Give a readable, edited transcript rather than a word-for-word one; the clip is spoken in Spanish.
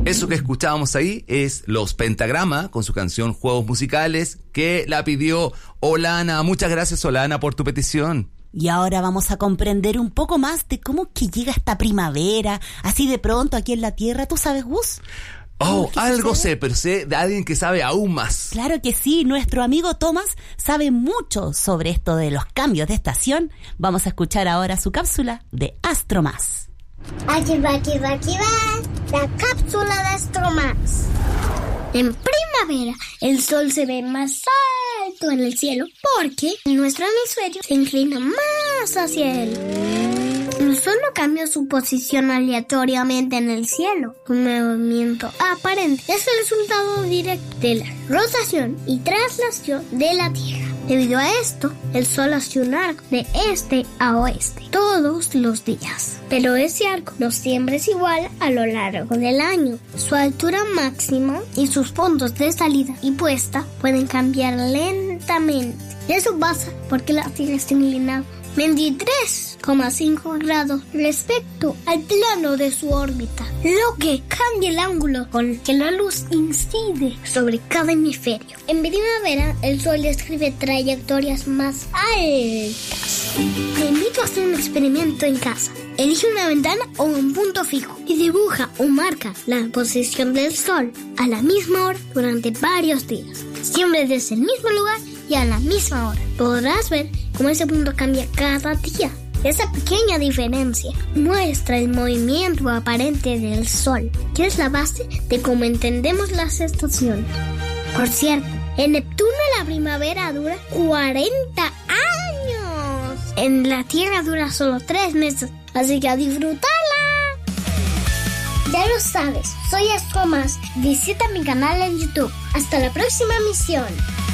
Eso que escuchábamos ahí es Los Pentagrama con su canción Juegos Musicales, que la pidió Olana. Muchas gracias, Olana, por tu petición. Y ahora vamos a comprender un poco más de cómo que llega esta primavera, así de pronto aquí en la Tierra. ¿Tú sabes, Gus? Oh, algo sé, pero sé de alguien que sabe aún más. Claro que sí, nuestro amigo Tomás sabe mucho sobre esto de los cambios de estación. Vamos a escuchar ahora su cápsula de Astro Más. Aquí va la cápsula de Astro Más. En primavera, el sol se ve más alto en el cielo porque nuestro hemisferio se inclina más hacia él. El sol no cambia su posición aleatoriamente en el cielo. Un movimiento aparente es el resultado directo de la rotación y traslación de la Tierra. Debido a esto, el sol hace un arco de este a oeste todos los días. Pero ese arco no siempre es igual a lo largo del año. Su altura máxima y sus puntos de salida y puesta pueden cambiar lentamente. Eso pasa porque la Tierra está inclinada 23,5 grados respecto al plano de su órbita, lo que cambia el ángulo con que la luz incide sobre cada hemisferio. En primavera, el sol describe trayectorias más altas. Te invito a hacer un experimento en casa. Elige una ventana o un punto fijo y dibuja o marca la posición del sol a la misma hora durante varios días, siempre desde el mismo lugar y a la misma hora. Podrás ver cómo ese punto cambia cada día. Esa pequeña diferencia muestra el movimiento aparente del sol, que es la base de cómo entendemos las estaciones. Por cierto, en Neptuno la primavera dura 40 años. En la Tierra dura solo 3 meses, así que a disfrutarla. Ya lo sabes, soy Astro Más. Visita mi canal en YouTube. Hasta la próxima misión.